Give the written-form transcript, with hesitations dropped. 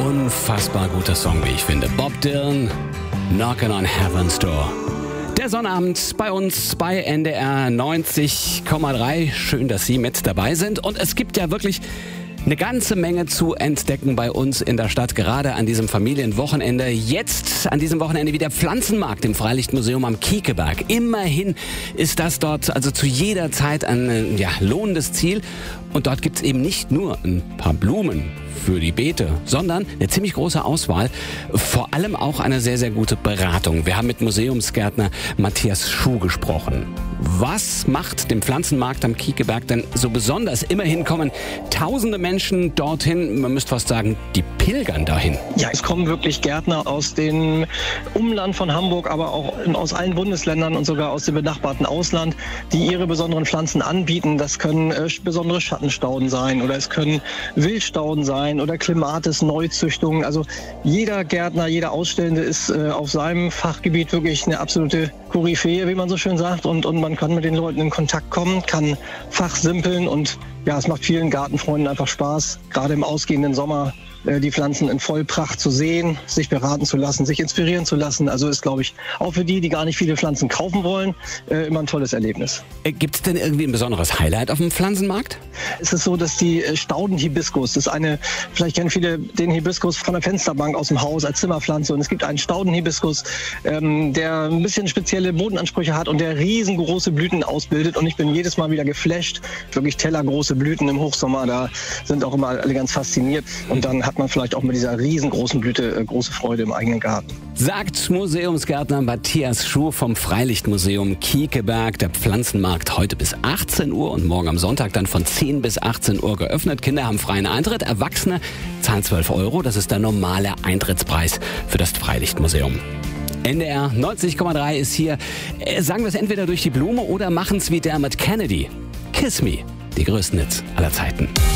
Unfassbar guter Song, wie ich finde. Bob Dylan, Knockin' on Heaven's Door. Der Sonnabend bei uns bei NDR 90,3. Schön, dass Sie mit dabei sind. Und es gibt ja wirklich eine ganze Menge zu entdecken bei uns in der Stadt, gerade an diesem Familienwochenende. Jetzt an diesem Wochenende wieder Pflanzenmarkt im Freilichtmuseum am Kiekeberg. Immerhin ist das dort also zu jeder Zeit ein lohnendes Ziel. Und dort gibt's eben nicht nur ein paar Blumen für die Beete, sondern eine ziemlich große Auswahl, vor allem auch eine sehr, sehr gute Beratung. Wir haben mit Museumsgärtner Matthias Schuh gesprochen. Was macht den Pflanzenmarkt am Kiekeberg denn so besonders? Immerhin kommen tausende Menschen dorthin, man müsste fast sagen, die pilgern dahin. Ja, es kommen wirklich Gärtner aus dem Umland von Hamburg, aber auch aus allen Bundesländern und sogar aus dem benachbarten Ausland, die ihre besonderen Pflanzen anbieten. Das können besondere Schattenstauden sein oder es können Wildstauden sein oder Clematis, Neuzüchtungen. Also jeder Gärtner, jeder Ausstellende ist auf seinem Fachgebiet wirklich eine absolute Koryphäe, wie man so schön sagt. Und man kann mit den Leuten in Kontakt kommen, kann fachsimpeln und ja, es macht vielen Gartenfreunden einfach Spaß, gerade im ausgehenden Sommer die Pflanzen in Vollpracht zu sehen, sich beraten zu lassen, sich inspirieren zu lassen. Also ist, glaube ich, auch für die gar nicht viele Pflanzen kaufen wollen, immer ein tolles Erlebnis. Gibt es denn irgendwie ein besonderes Highlight auf dem Pflanzenmarkt? Es ist so, dass die Staudenhibiskus, das ist vielleicht kennen viele den Hibiskus von der Fensterbank aus dem Haus als Zimmerpflanze. Und es gibt einen Staudenhibiskus, der ein bisschen spezielle Bodenansprüche hat und der riesengroße Blüten ausbildet. Und ich bin jedes Mal wieder geflasht. Wirklich tellergroße Blüten im Hochsommer, da sind auch immer alle ganz fasziniert. Und dann hat man vielleicht auch mit dieser riesengroßen Blüte große Freude im eigenen Garten. Sagt Museumsgärtner Matthias Schuh vom Freilichtmuseum Kiekeberg. Der Pflanzenmarkt heute bis 18 Uhr und morgen am Sonntag dann von 10 bis 18 Uhr geöffnet. Kinder haben freien Eintritt, Erwachsene zahlen 12 €. Das ist der normale Eintrittspreis für das Freilichtmuseum. NDR 90,3 ist hier. Sagen wir es entweder durch die Blume oder machen es wie Dermot Kennedy. Kiss Me, die größten Hits aller Zeiten.